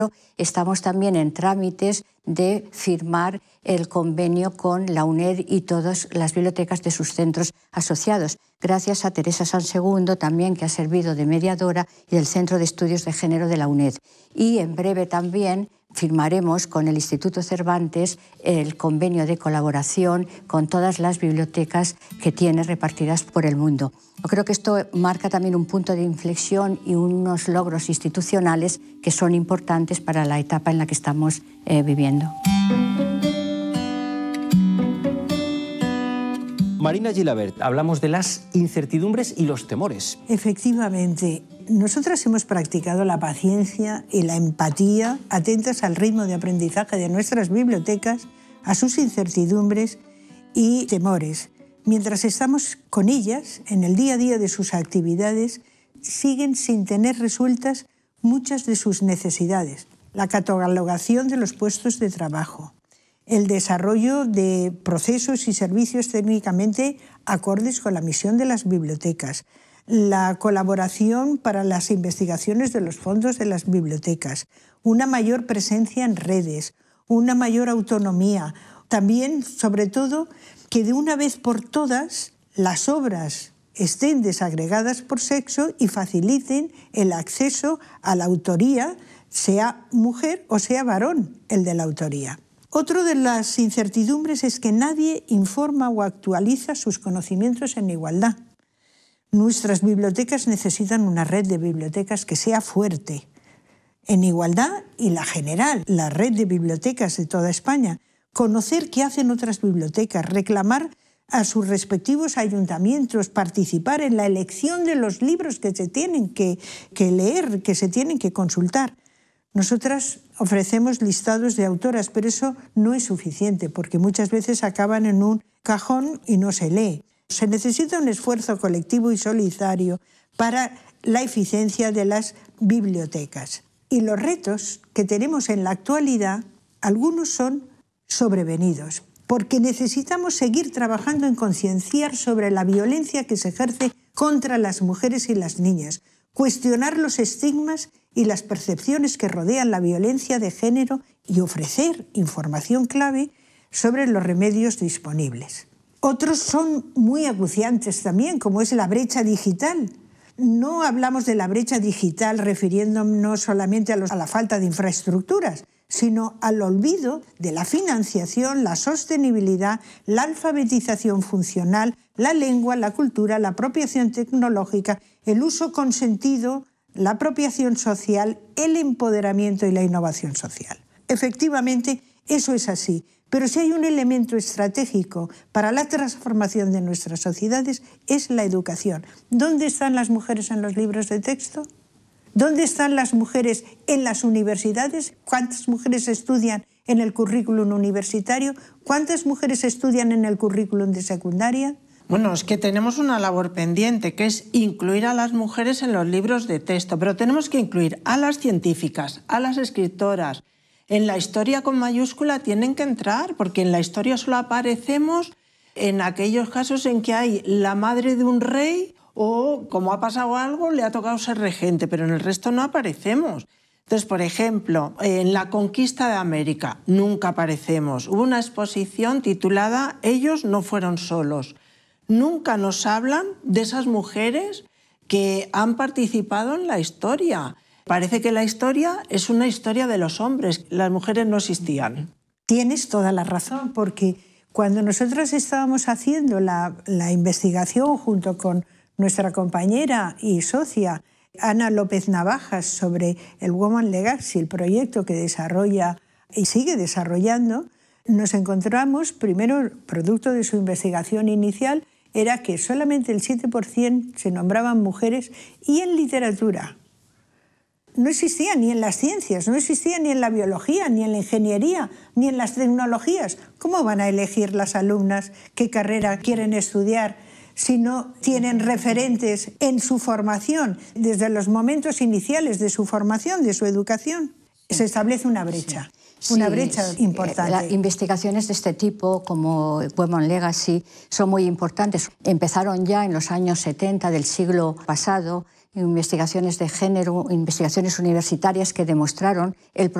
Estamos también en trámites de firmar el convenio con la UNED y todas las bibliotecas de sus centros asociados, gracias a Teresa Sansegundo también, que ha servido de mediadora, y del Centro de Estudios de Género de la UNED. Y en breve también firmaremos con el Instituto Cervantes el convenio de colaboración con todas las bibliotecas que tiene repartidas por el mundo. Yo creo que esto marca también un punto de inflexión y unos logros institucionales que son importantes para la etapa en la que estamos viviendo. Marina Gilabert, hablamos de las incertidumbres y los temores. Efectivamente, nosotras hemos practicado la paciencia y la empatía, atentas al ritmo de aprendizaje de nuestras bibliotecas, a sus incertidumbres y temores. Mientras estamos con ellas, en el día a día de sus actividades, siguen sin tener resueltas muchas de sus necesidades. La catalogación de los puestos de trabajo, el desarrollo de procesos y servicios técnicamente acordes con la misión de las bibliotecas, la colaboración para las investigaciones de los fondos de las bibliotecas, una mayor presencia en redes, una mayor autonomía. También, sobre todo, que de una vez por todas las obras estén desagregadas por sexo y faciliten el acceso a la autoría, sea mujer o sea varón el de la autoría. Otra de las incertidumbres es que nadie informa o actualiza sus conocimientos en igualdad. Nuestras bibliotecas necesitan una red de bibliotecas que sea fuerte, en igualdad y la general, la red de bibliotecas de toda España. Conocer qué hacen otras bibliotecas, reclamar a sus respectivos ayuntamientos, participar en la elección de los libros que se tienen que leer, que se tienen que consultar. Nosotras ofrecemos listados de autoras, pero eso no es suficiente porque muchas veces acaban en un cajón y no se lee. Se necesita un esfuerzo colectivo y solidario para la eficiencia de las bibliotecas. Y los retos que tenemos en la actualidad, algunos son sobrevenidos, porque necesitamos seguir trabajando en concienciar sobre la violencia que se ejerce contra las mujeres y las niñas, cuestionar los estigmas y las percepciones que rodean la violencia de género y ofrecer información clave sobre los remedios disponibles. Otros son muy acuciantes también, como es la brecha digital. No hablamos de la brecha digital refiriéndonos solamente a la falta de infraestructuras, sino al olvido de la financiación, la sostenibilidad, la alfabetización funcional, la lengua, la cultura, la apropiación tecnológica, el uso consentido, la apropiación social, el empoderamiento y la innovación social. Efectivamente, eso es así, pero si hay un elemento estratégico para la transformación de nuestras sociedades es la educación. ¿Dónde están las mujeres en los libros de texto? ¿Dónde están las mujeres en las universidades? ¿Cuántas mujeres estudian en el currículum universitario? ¿Cuántas mujeres estudian en el currículum de secundaria? Bueno, es que tenemos una labor pendiente, que es incluir a las mujeres en los libros de texto, pero tenemos que incluir a las científicas, a las escritoras. En la historia con mayúscula tienen que entrar, porque en la historia solo aparecemos en aquellos casos en que hay la madre de un rey o, como ha pasado algo, le ha tocado ser regente, pero en el resto no aparecemos. Entonces, por ejemplo, en la conquista de América nunca aparecemos. Hubo una exposición titulada «Ellos no fueron solos». Nunca nos hablan de esas mujeres que han participado en la historia. Parece que la historia es una historia de los hombres. Las mujeres no existían. Tienes toda la razón, porque cuando nosotros estábamos haciendo la investigación junto con nuestra compañera y socia Ana López Navajas sobre el Woman Legacy, el proyecto que desarrolla y sigue desarrollando, nos encontramos, primero, producto de su investigación inicial, era que solamente el 7% se nombraban mujeres y en literatura. No existía ni en las ciencias, no existía ni en la biología, ni en la ingeniería, ni en las tecnologías. ¿Cómo van a elegir las alumnas qué carrera quieren estudiar si no tienen referentes en su formación, desde los momentos iniciales de su formación, de su educación? Se establece una brecha. Una brecha importante. Investigaciones de este tipo, como Women Legacy, son muy importantes. Empezaron ya en los años 70 del siglo pasado investigaciones de género, investigaciones universitarias que demostraron el